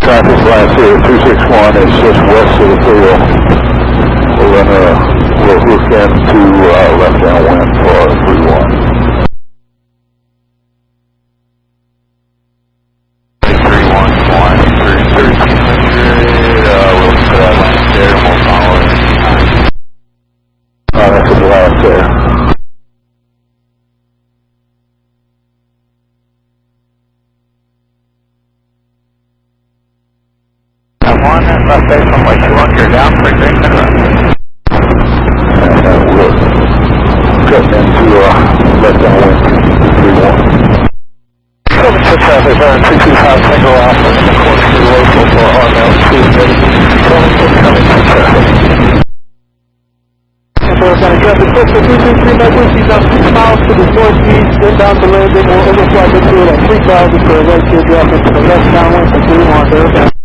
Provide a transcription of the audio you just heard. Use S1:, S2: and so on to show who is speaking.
S1: Traffic last here, 261 is just west of the field. We'll hook into left-hand wind for 31. 311, 1300, we'll put that last there and we'll follow it. That's the last there. One and left base on way 200 down for green minimum. And then we'll cut into left-hand wind 31. 76 traffic, 225 single alpha, and of course the local for RML 2 coming to traffic. So we're going to get the first 323 meters, he's on 6 miles to the 4 speed, then down the landing, we'll overfly the field at 3,000 for a right here drop into the left downwind for 31 there.